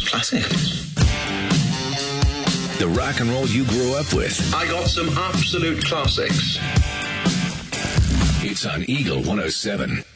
Classics. The rock and roll you grew up with. I got some absolute classics. It's on Eagle 107.